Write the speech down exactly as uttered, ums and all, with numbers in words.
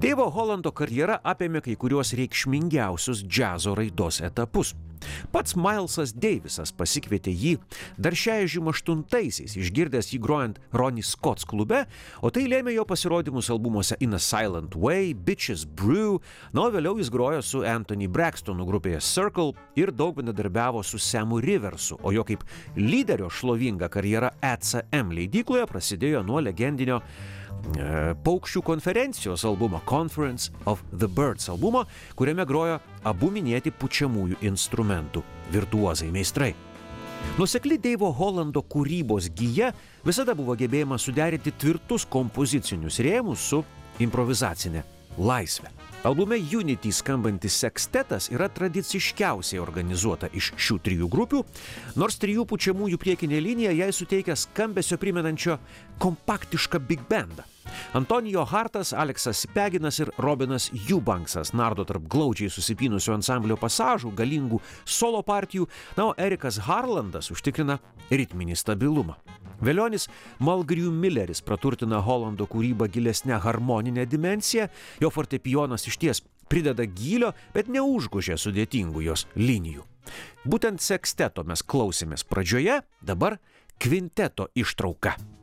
Deivo Hollando karjera apėmė kai kuriuos reikšmingiausius džiazo raidos etapus. Pats Milesas Davisas pasikvietė jį dar šešiasdešimt aštuntaisiais, išgirdęs jį grojant Ronnie Scott's klube, o tai lėmė jo pasirodymus albumuose In a Silent Way, Bitches Brew, na, o vėliau jis grojo su Anthony Braxtonu grupėje Circle ir daug bendradarbiavo su Samu Riversu, o jo kaip lyderio šlovinga karjera E C M leidykloje prasidėjo nuo legendinio e, paukščių konferencijos albumo Conference of the Birds albumo, kuriame grojo abu minėti pučiamųjų instrumentų virtuozai meistrai. Nuosekli Deivo Hollando kūrybos gija visada buvo gebėjimas suderinti tvirtus kompozicinius rėmus su improvizacinė laisvė. Albume Unity skambantis sekstetas yra tradiciškiausiai organizuota iš šių trijų grupių, nors trijų pučiamųjų priekinė linija jai suteikia skambesio primenančio kompaktišką big bandą. Antonijo Hartas, Aleksas Sipeginas ir Robinas Eubanksas nardo tarp glaudžiai susipynusių ansamblio pasažų, galingų solo partijų, na, o Erikas Harlandas užtikrina ritminį stabilumą. Velionis Mulgrew Milleris praturtina Hollando kūrybą gilesnę harmoninę dimensiją, jo fortepijonas išties prideda gylio, bet neužgožia sudėtingų jos linijų. Būtent seksteto mes klausėmės pradžioje, dabar kvinteto ištrauka.